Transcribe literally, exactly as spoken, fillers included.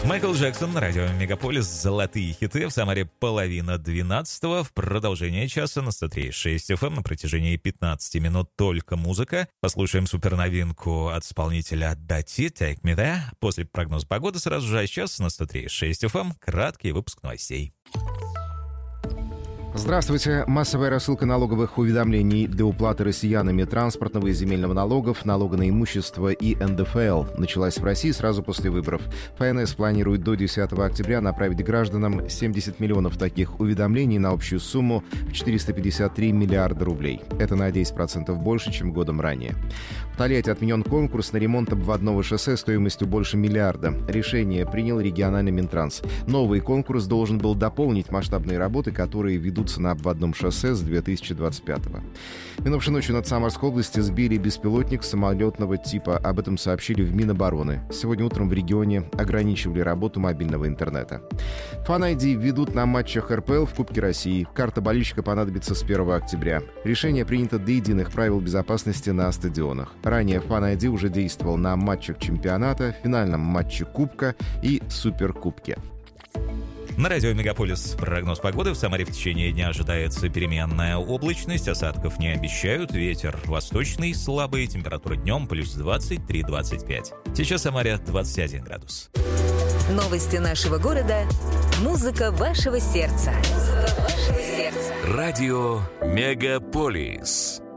Майкл Джексон на радио Мегаполис. Золотые хиты. В Самаре половина двенадцатого. В продолжение часа на сто три и шесть эф эм на протяжении пятнадцати минут только музыка. Послушаем суперновинку от исполнителя Дати «Take Me There». После прогноза погоды сразу же, а сейчас на сто три и шесть эф эм краткий выпуск новостей. Здравствуйте. Массовая рассылка налоговых уведомлений для уплаты россиянами транспортного и земельного налогов, налога на имущество и эн дэ эф эл началась в России сразу после выборов. эф эн эс планирует до десятого октября направить гражданам семьдесят миллионов таких уведомлений на общую сумму в четыреста пятьдесят три миллиарда рублей. Это на десять процентов больше, чем годом ранее. В Тольятти отменен конкурс на ремонт обводного шоссе стоимостью больше миллиарда. Решение принял региональный Минтранс. Новый конкурс должен был дополнить масштабные работы, которые ведутся на обводном шоссе с две тысячи двадцать пятого. Минувшей ночью над Самарской областью сбили беспилотник самолетного типа. Об этом сообщили в Минобороны. Сегодня утром в регионе ограничивали работу мобильного интернета. Фан ай ди введут на матчах эр пэ эл в Кубке России. Карта болельщика понадобится с первого октября. Решение принято до единых правил безопасности на стадионах. Ранее Фан ай ди уже действовал на матчах чемпионата, финальном матче Кубка и Суперкубке. На радио Мегаполис прогноз погоды. В Самаре в течение дня ожидается переменная облачность. Осадков не обещают. Ветер восточный, слабый. Температура днем плюс двадцать три - двадцать пять. Сейчас в Самаре двадцать один градус. Новости нашего города. Музыка вашего сердца. Музыка вашего сердца. Радио Мегаполис.